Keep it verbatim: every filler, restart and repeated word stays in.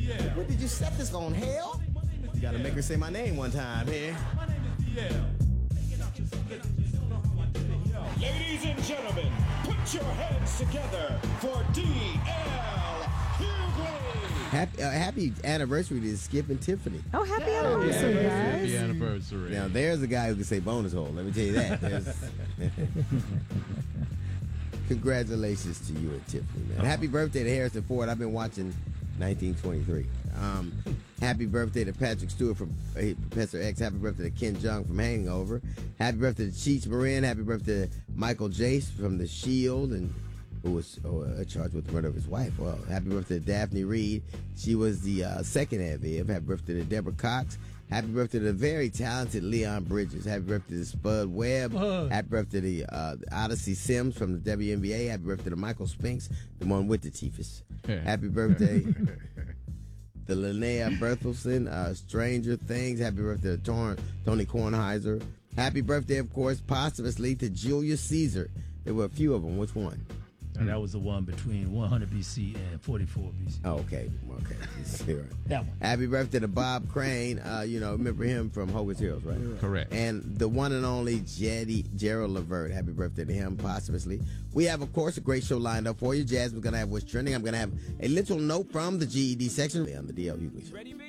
Where did you set this on, hell? You gotta make her say my name one time here. Ladies and gentlemen, put your hands together for D L Hughley. Happy, uh, happy anniversary to Skip and Tiffany. Oh, happy anniversary, guys. Happy anniversary. Now, there's a guy who can say bonus hole. Let me tell you that. There's- Congratulations to you and Tiffany, man. Happy birthday to Harrison Ford. I've been watching nineteen twenty-three. Um, happy birthday to Patrick Stewart from uh, Professor X. Happy birthday to Ken Jeong from Hangover. Happy birthday to Cheech Marin. Happy birthday to Michael Jace from The Shield, and who was uh, charged with the murder of his wife. Well, happy birthday to Daphne Reed. She was the uh, second Av. Happy birthday to Deborah Cox. Happy birthday to the very talented Leon Bridges. Happy birthday to Spud Webb. Uh. Happy birthday to uh, Odyssey Sims from the W N B A. Happy birthday to Michael Spinks, the one with the Chiefs. Happy birthday to Linnea Berthelsen, uh, Stranger Things. Happy birthday to Tor- Tony Kornheiser. Happy birthday, of course, posthumously to Julius Caesar. There were a few of them. Which one? And that was the one between one hundred B C and forty-four B C. Oh, okay. Okay. Sure. That one. Happy birthday to Bob Crane. Uh, you know, remember him from Hogan's Heroes, right? Correct. And the one and only Jetty, Gerald Levert. Happy birthday to him, posthumously. We have, of course, a great show lined up for you. Jasmine's going to have what's trending. I'm going to have a little note from the G E D section on the D L Hughley Show. Ready,